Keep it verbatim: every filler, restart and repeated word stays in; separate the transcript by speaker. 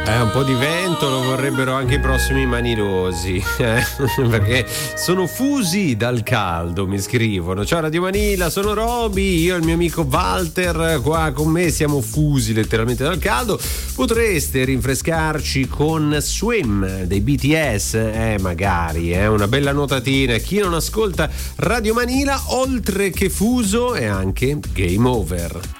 Speaker 1: Eh, un po' di vento lo vorrebbero anche i prossimi manilosi, eh? Perché sono fusi dal caldo, mi scrivono. Ciao Radio Manila, sono Roby, io e il mio amico Walter, qua con me siamo fusi letteralmente dal caldo. Potreste rinfrescarci con Swim dei B T S? Eh, magari, eh? Una bella nuotatina. Chi non ascolta Radio Manila, oltre che fuso, è anche game over.